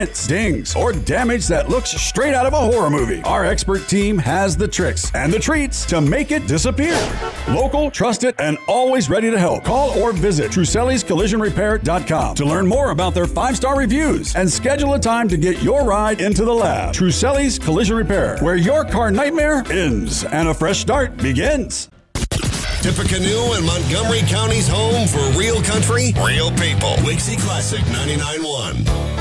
dings, or damage that looks straight out of a horror movie. Our expert team has the tricks and the treats to make it disappear. Local, trusted, and always ready to help. Call or visit Truselli'sCollisionRepair.com to learn more about their 5-star reviews and schedule a time to get your ride into the lab. Truselli's Collision Repair, where your car nightmare ends and a fresh start begins. Tippecanoe and Montgomery County's home for real country, real people. Wixie Classic 99.1.